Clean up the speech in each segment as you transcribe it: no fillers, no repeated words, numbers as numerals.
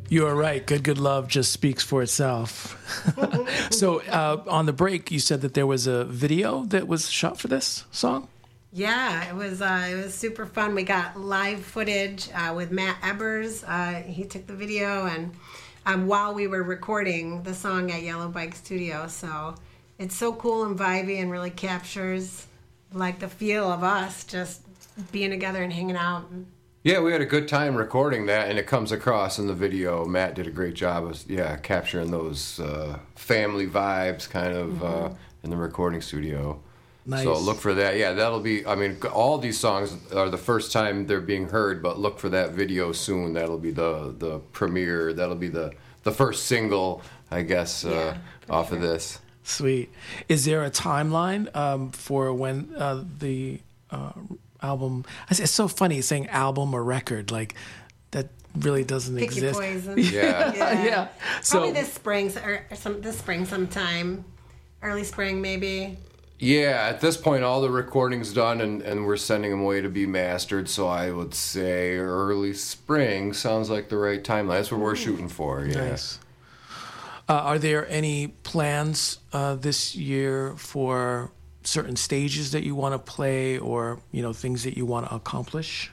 You are right. Good love just speaks for itself. So on the break, you said that there was a video that was shot for this song? Yeah, it was super fun. We got live footage with Matt Ebers. He took the video, and while we were recording the song at Yellow Bike Studio, so it's so cool and vibey and really captures like the feel of us just being together and hanging out. Yeah, we had a good time recording that, and it comes across in the video. Matt did a great job of capturing those family vibes kind of in the recording studio. Nice. So look for that. Yeah, that'll be, I mean, all these songs are the first time they're being heard, but look for that video soon. That'll be the premiere. That'll be the first single, I guess, off of this. Sweet. Is there a timeline for when the album... It's so funny saying album or record. Like, that really doesn't Pick exist. your poison. Yeah. Yeah. Probably this spring, this spring sometime. Early spring, maybe. Yeah, at this point, all the recording's done, and we're sending them away to be mastered, so I would say early spring sounds like the right timeline. That's what we're shooting for, yeah. Nice. Are there any plans this year for certain stages that you want to play or, things that you want to accomplish?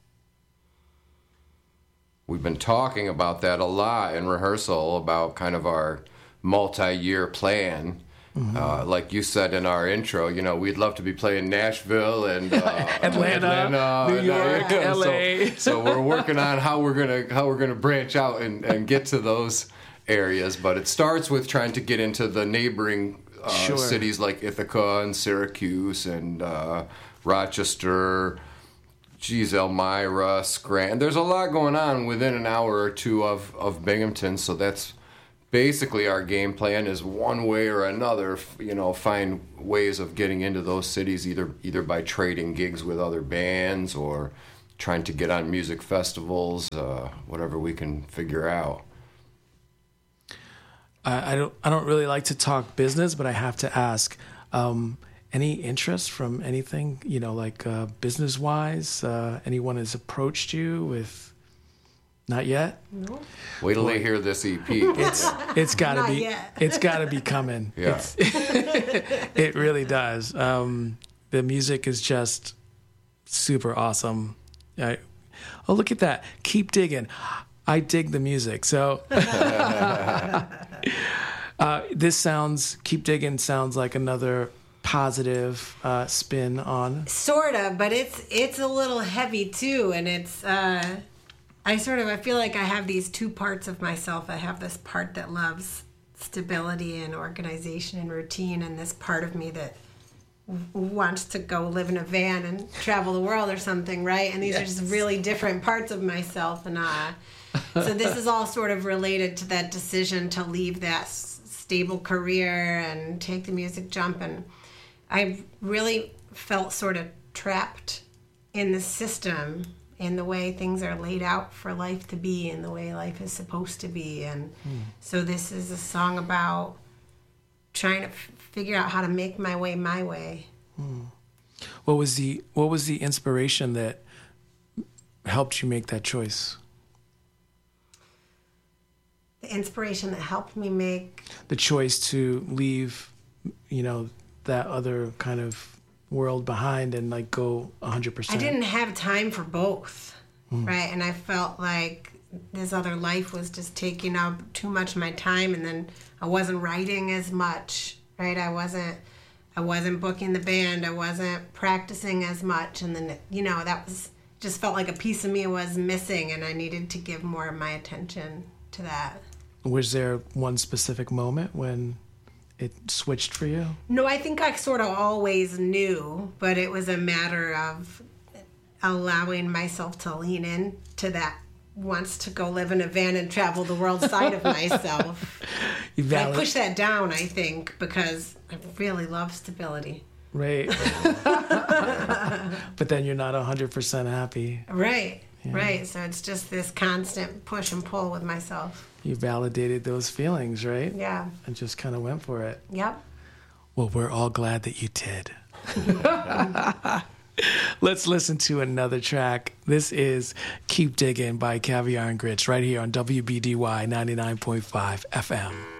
We've been talking about that a lot in rehearsal, about kind of our multi-year plan. Like you said in our intro, we'd love to be playing Nashville and Atlanta, New York, LA. So we're working on how we're gonna branch out and get to those areas. But it starts with trying to get into the neighboring cities like Ithaca and Syracuse and Rochester. Elmira, Scranton. There's a lot going on within an hour or two of Binghamton, so that's basically our game plan is one way or another, find ways of getting into those cities either by trading gigs with other bands or trying to get on music festivals, whatever we can figure out. I don't really like to talk business, but I have to ask, any interest from anything, like business-wise? Anyone has approached you with... Not yet? No. Wait till they hear this EP. It's gotta be. Yet. It's gotta be coming. Yeah. It really does. The music is just super awesome. Look at that. Keep digging. I dig the music. So Keep Digging sounds like another positive spin on. Sort of, but it's a little heavy too, and it's I feel like I have these two parts of myself. I have this part that loves stability and organization and routine, and this part of me that wants to go live in a van and travel the world or something, right? And these are just really different parts of myself, and so this is all sort of related to that decision to leave that stable career and take the music jump. And I really felt sort of trapped in the system, in the way things are laid out for life to be, and the way life is supposed to be. And so this is a song about trying to figure out how to make my way my way. What was the inspiration that helped you make that choice? The inspiration that helped me make the choice to leave, that other kind of world behind and like go 100%. I didn't have time for both, right? And I felt like this other life was just taking up too much of my time, and then I wasn't writing as much, right? I wasn't booking the band, I wasn't practicing as much, and then that was just felt like a piece of me was missing, and I needed to give more of my attention to that. Was there one specific moment when it switched for you? No, I think I sort of always knew, but it was a matter of allowing myself to lean in to that wants to go live in a van and travel the world side of myself. I push that down, I think, because I really love stability. Right. But then you're not 100% happy. Right. Yeah. Right. So it's just this constant push and pull with myself. You validated those feelings, right? Yeah. And just kind of went for it. Yep. Well, we're all glad that you did. Let's listen to another track. This is Keep Digging by Caviar and Grits right here on WBDY 99.5 FM.